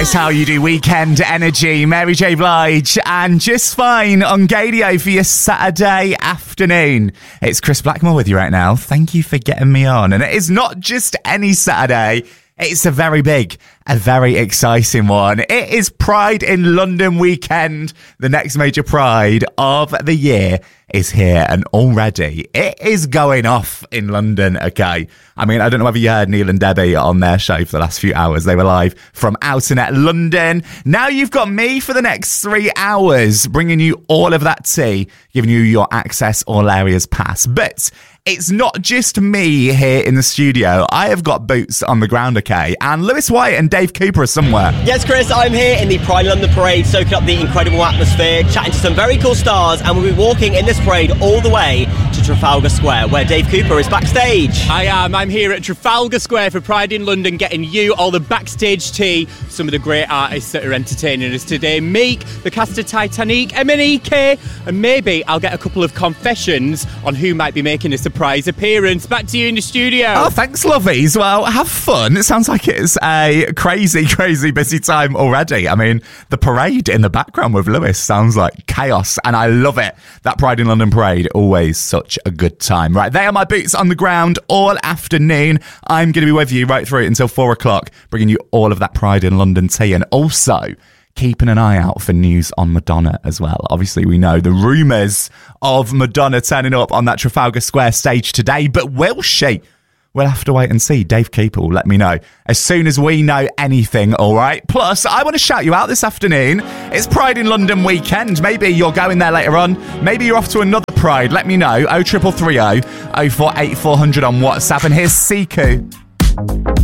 is how you do Weekend Energy. Mary J. Blige and Just Fine on Gadio for your Saturday afternoon. It's Chris Blackmore with you right now. Thank you for getting me on. And it is not just any Saturday. It's a very big, a very exciting one. It is Pride in London weekend. The next major Pride of the year is here, and already it is going off in London, okay? I mean, I don't know whether you heard Neil and Debbie on their show for the last few hours. They were live from Outernet London. Now you've got me for the next 3 hours, bringing you all of that tea, giving you your Access All Areas pass. But it's not just me here in the studio. I have got boots on the ground, okay? And Lewis White and Dave Cooper are somewhere. Yes, Chris, I'm here in the Pride London Parade, soaking up the incredible atmosphere, chatting to some very cool stars, and we'll be walking in this parade all the way to Trafalgar Square, where Dave Cooper is backstage. I am. I'm here at Trafalgar Square for Pride in London, getting you all the backstage tea, some of the great artists that are entertaining us today. Meek, the cast of Titanic, MNEK, and maybe I'll get a couple of confessions on who might be making a surprise appearance. Back to you in the studio. Oh, thanks, lovies. Well, have fun. It sounds like it's a crazy, crazy busy time already. I mean, the parade in the background with Lewis sounds like chaos, and I love it. That Pride in London parade, always such a good time. Right, they are my boots on the ground all afternoon. I'm going to be with you right through until 4 o'clock, bringing you all of that Pride in London tea, and also keeping an eye out for news on Madonna as well. Obviously, we know the rumours of Madonna turning up on that Trafalgar Square stage today, but will she? We'll have to wait and see. Dave Cooper will let me know as soon as we know anything, all right? Plus, I want to shout you out this afternoon. It's Pride in London weekend. Maybe you're going there later on. Maybe you're off to another Pride. Let me know. 0330 048400 on WhatsApp. And here's Siku.